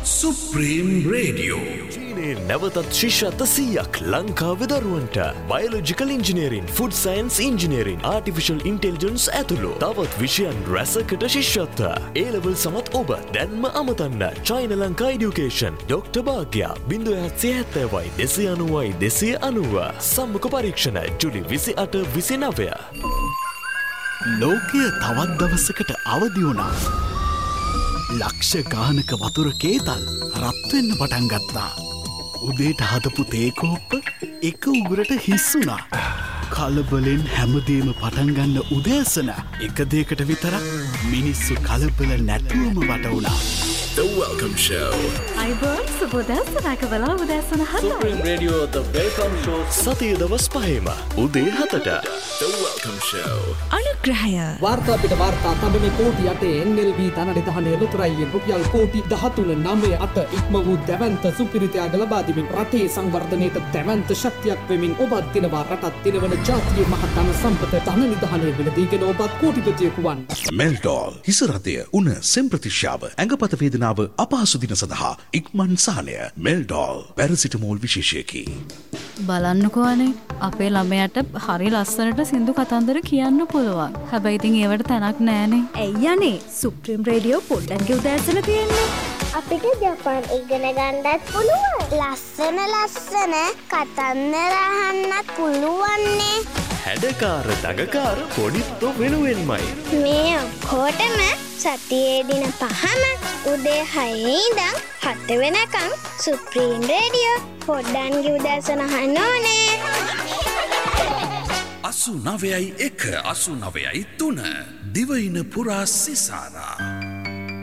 Supreme Radio. චීනයේ නැවතත් ශිෂ්‍යත්ව 100ක් ලංකාවේ දරුවන්ට biological engineering, food science engineering, artificial intelligence ඇතුළු තවත් විෂයන් රැසකට ශිෂ්‍යත්ව. A-level සමත් ඔබ දැන්ම අමතන්න. චයින ලංකා එඩියුකේෂන් ඩොක්ටර් භාග්‍යා 070යි 290යි 290. සම්මුඛ පරීක්ෂණ ජුලි 28 29. ලෝකය තවත් දවසකට අවදි වුණා. ලක්ෂ ගානක වතුර කේතල් රත්වෙන්න පටන් ගත්තා. උදේට හදපු තේකෝප්ප එක උගුරට හිස්සුනා. කලබලෙන් හැමදේම පටන්ගන්න උදෑසන එක දේකට විතරක් මිනිස්සු කලබල නැතුවම වට වුණා. The Welcome Show. අයිබෝන් සුබෝදෑසනක වෙලා උදෑසන 7යි. Supreme Radio The Welcome Show සතිය දවස් 5ම උදේ 7ට. The Welcome Show. අනුග්‍රහය. වාර්තා පිට වාර්තා තබන කෝටි 8 NLB තනඩිතහනේ ලොතරයියෙන් රුපියල් කෝටි 13.98 ඉක්ම වූ දැවැන්ත සුපිරිතයාග ලබා දෙමින් රටේ සංවර්ධනයට දැවැන්ත ශක්තියක් වෙමින් ඔබත් දිනවා රටත් දිනවන ජාතියේ මහ ධන සම්පත ධන නිධානයේ වෙලදීගෙන ඔබත් කෝටිපතියෙකු වන්. Meldol හිසරතය උණ සෙම්ප්‍රතිශ්‍යාව ඇඟපත වේදනාව අපහසු දින සඳහා ඉක්මන් සහනය. Meldol paracetamol විශේෂයකි. බලන්නකෝ අනේ අපේ ළමයාට හරි ලස්සනට සින්දු කතන්දර කියන්න පුළුවන්. හැබැයි ඉතින් ඒවට තැනක් නෑනේ. ඇයි අනේ සුප්‍රීම් රේඩියෝ පොඩ්ඩක් උදෑසන තියෙන්නේ. අපිට ජපාන් ඉගෙන ගන්නත් පුළුවන්. ලස්සන කතන්දර අහන්නත් පුළුවන්නේ. හැඩකාර දඟකාර පොඩිත්තෝ වෙනුවෙන්මයි. මේ ඔක්කොටම සතියේ දින 5ම උදේ 6 ඉඳන් 7 වෙනකම් සුප්‍රීම් රේඩියෝ පොඩ්ඩන්ගේ උදෑසන අහන්න ඕනේ. 89.1 89.3 දිවයින පුරා සිසාරා